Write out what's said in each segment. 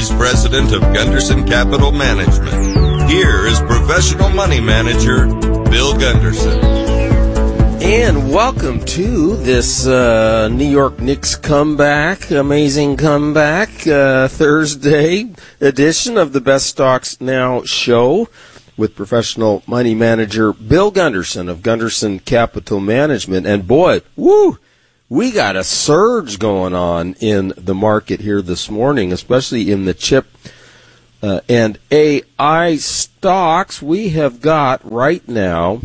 He's president of Gunderson Capital Management. Here is professional money manager Bill Gunderson. And welcome to this New York Knicks amazing comeback, Thursday edition of the Best Stocks Now show with professional money manager Bill Gunderson of Gunderson Capital Management. And boy, we got a surge going on in the market here this morning, especially in the chip and AI stocks. We have got right now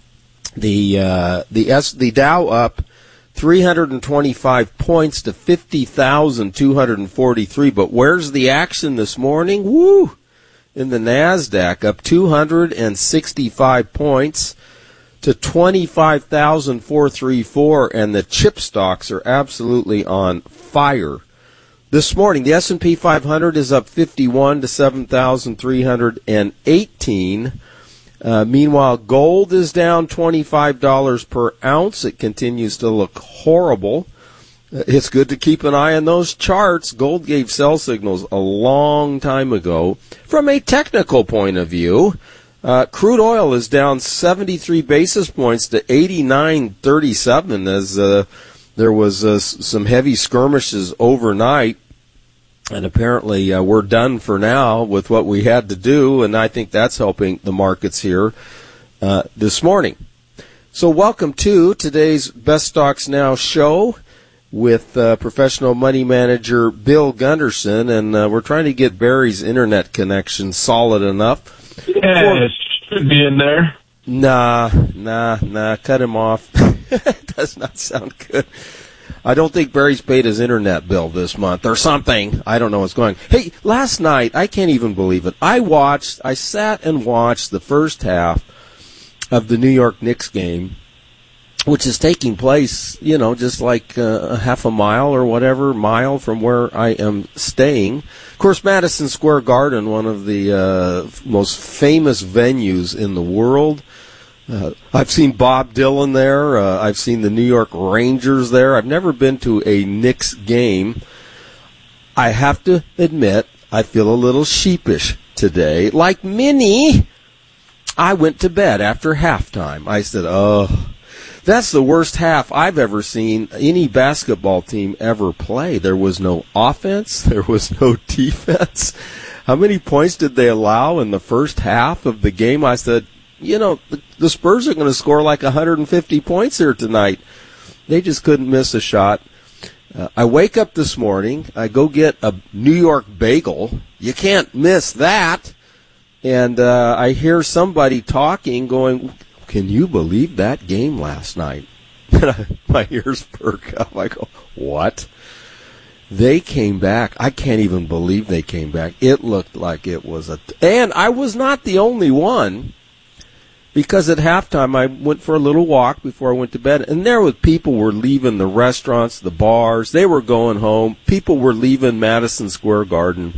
the Dow up 325 points to 50,243. But where's the action this morning? In the NASDAQ, up 265 points to 25,434, and the chip stocks are absolutely on fire. This morning, the S&P 500 is up 51 to 7,318. Meanwhile, gold is down $25 per ounce. It continues to look horrible. It's good to keep an eye on those charts. Gold gave sell signals a long time ago. From a technical point of view, crude oil is down 73 basis points to 89.37 as there was some heavy skirmishes overnight. And apparently we're done for now with what we had to do, and I think that's helping the markets here this morning. So welcome to today's Best Stocks Now show with professional money manager Bill Gunderson, and we're trying to get Barry's internet connection solid enough. Yeah, it should be in there. Nah, cut him off. It does not sound good. I don't think Barry's paid his internet bill this month or something. I don't know what's going on. Hey, last night, I can't even believe it. I sat and watched the first half of the New York Knicks game, which is taking place, just like a half a mile or whatever mile from where I am staying. Of course, Madison Square Garden, one of the most famous venues in the world. I've seen Bob Dylan there. I've seen the New York Rangers there. I've never been to a Knicks game. I have to admit, I feel a little sheepish today. Like Minnie, I went to bed after halftime. I said, that's the worst half I've ever seen any basketball team ever play. There was no offense. There was no defense. How many points did they allow in the first half of the game? I said, the Spurs are going to score like 150 points here tonight. They just couldn't miss a shot. I wake up this morning. I go get a New York bagel. You can't miss that. And I hear somebody talking, going, can you believe that game last night? My ears perk up. I go, what? They came back. I can't even believe they came back. It looked like it was and I was not the only one. Because at halftime, I went for a little walk before I went to bed, and people were leaving the restaurants, the bars. They were going home. People were leaving Madison Square Garden.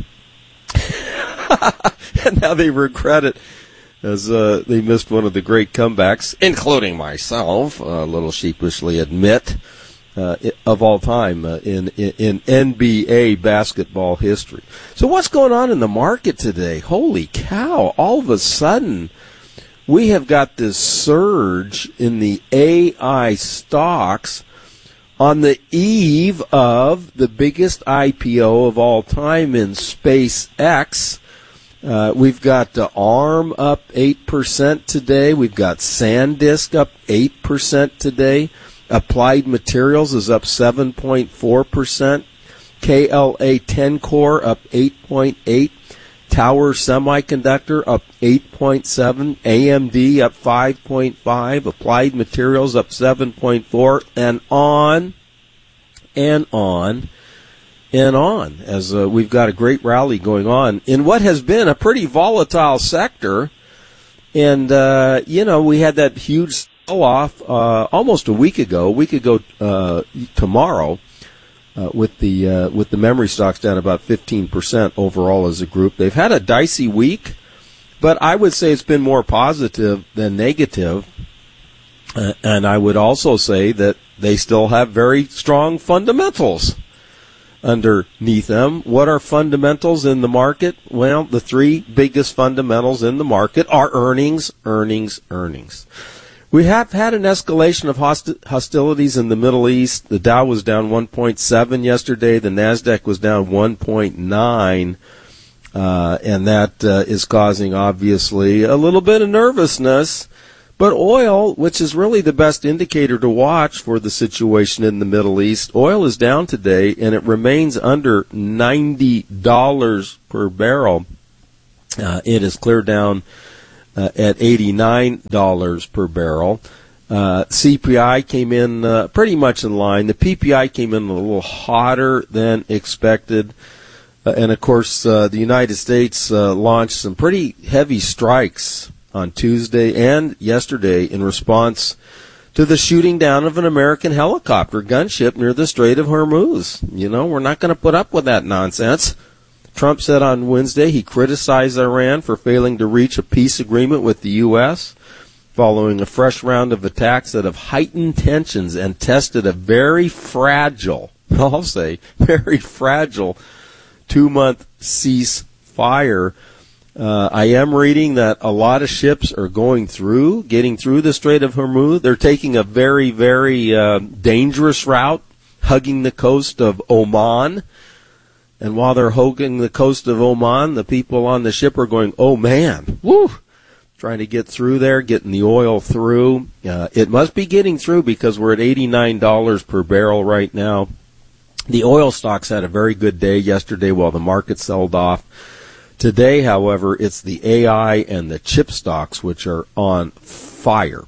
And now they regret it as they missed one of the great comebacks, including myself, a little sheepishly admit, of all time in NBA basketball history. So what's going on in the market today? Holy cow, all of a sudden, we have got this surge in the AI stocks on the eve of the biggest IPO of all time in SpaceX. We've got ARM up 8% today. We've got SanDisk up 8% today. Applied Materials is up 7.4%. KLA-Tencor up 8.8%. Tower Semiconductor up 8.7%, AMD up 5.5%, Applied Materials up 7.4%, and on and on and on, as we've got a great rally going on in what has been a pretty volatile sector. And, we had that huge sell-off almost a week ago tomorrow. With the memory stocks down about 15% overall as a group. They've had a dicey week, but I would say it's been more positive than negative. And I would also say that they still have very strong fundamentals. underneath them. What are fundamentals in the market? Well, the three biggest fundamentals in the market are earnings, earnings, earnings. We have had an escalation of hostilities in the Middle East. The Dow was down 1.7 yesterday. The NASDAQ was down 1.9. And that is causing, obviously, a little bit of nervousness. But oil, which is really the best indicator to watch for the situation in the Middle East, oil is down today, and it remains under $90 per barrel. It is clear down at $89 per barrel. CPI came in pretty much in line. The PPI came in a little hotter than expected. And, of course, the United States launched some pretty heavy strikes on Tuesday and yesterday in response to the shooting down of an American helicopter gunship near the Strait of Hormuz. You know, we're not going to put up with that nonsense. Trump said on Wednesday he criticized Iran for failing to reach a peace agreement with the U.S. following a fresh round of attacks that have heightened tensions and tested a very fragile, I'll say, very fragile 2-month ceasefire. I am reading that a lot of ships are getting through the Strait of Hormuz. They're taking a very, very dangerous route, hugging the coast of Oman. And while they're hugging the coast of Oman, the people on the ship are going, oh man, woo, trying to get through there, getting the oil through. It must be getting through because we're at $89 per barrel right now. The oil stocks had a very good day yesterday while the market sold off. Today, however, it's the AI and the chip stocks which are on fire.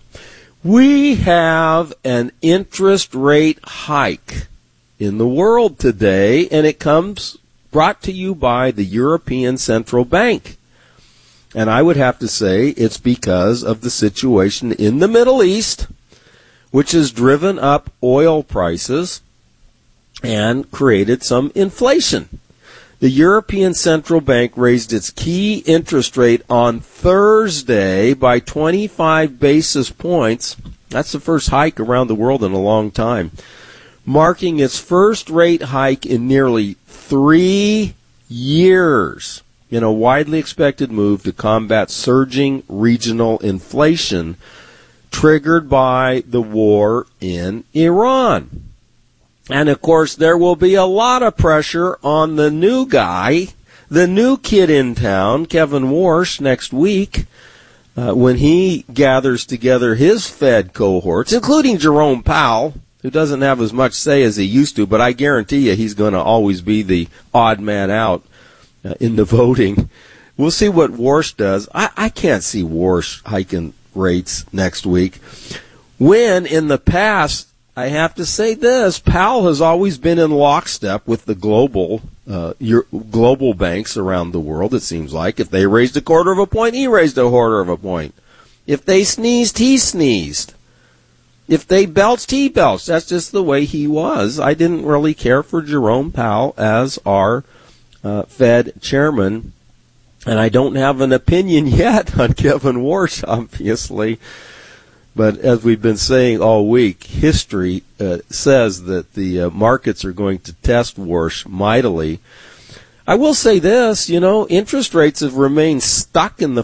We have an interest rate hike in the world today, and it comes brought to you by the European Central Bank. And I would have to say it's because of the situation in the Middle East, which has driven up oil prices and created some inflation. The European Central Bank raised its key interest rate on Thursday by 25 basis points. That's the first hike around the world in a long time, marking its first rate hike in nearly 3 years in a widely expected move to combat surging regional inflation triggered by the war in Iran. And, of course, there will be a lot of pressure on the new guy, the new kid in town, Kevin Warsh, next week when he gathers together his Fed cohorts, including Jerome Powell, who doesn't have as much say as he used to, but I guarantee you he's going to always be the odd man out in the voting. We'll see what Warsh does. I can't see Warsh hiking rates next week. When, in the past, I have to say this, Powell has always been in lockstep with the global banks around the world, it seems like. If they raised a quarter of a point, he raised a quarter of a point. If they sneezed, he sneezed. If they belched, he belched. That's just the way he was. I didn't really care for Jerome Powell as our Fed chairman, and I don't have an opinion yet on Kevin Warsh, obviously. But as we've been saying all week, history says that the markets are going to test Warsh mightily. I will say this, interest rates have remained stuck in the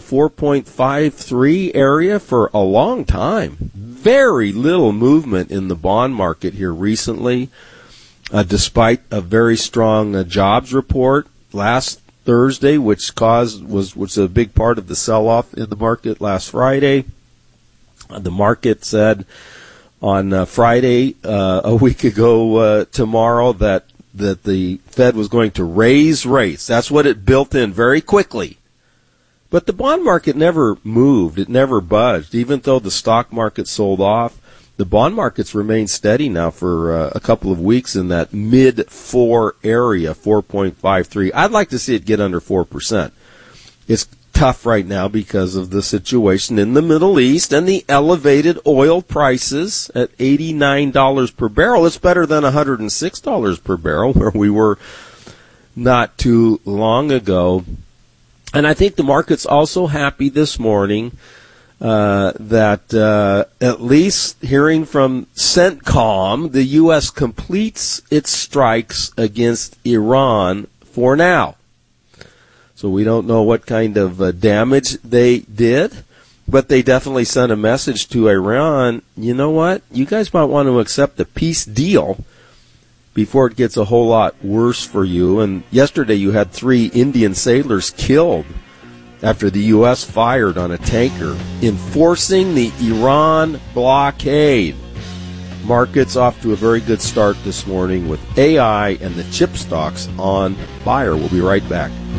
4.53 area for a long time. Very little movement in the bond market here recently, despite a very strong jobs report last Thursday, which was a big part of the sell-off in the market last Friday. The market said on Friday, a week ago tomorrow, that the Fed was going to raise rates. That's what it built in very quickly. But the bond market never moved. It never budged. Even though the stock market sold off, the bond market's remained steady now for a couple of weeks in that mid-4 area, 4.53. I'd like to see it get under 4%. It's tough right now because of the situation in the Middle East and the elevated oil prices at $89 per barrel. It's better than $106 per barrel where we were not too long ago. And I think the market's also happy this morning that at least hearing from CENTCOM, the U.S. completes its strikes against Iran for now. So we don't know what kind of damage they did, but they definitely sent a message to Iran, you know what, you guys might want to accept a peace deal before it gets a whole lot worse for you. And yesterday you had 3 Indian sailors killed after the U.S. fired on a tanker, enforcing the Iran blockade. Markets off to a very good start this morning with AI and the chip stocks on fire. We'll be right back.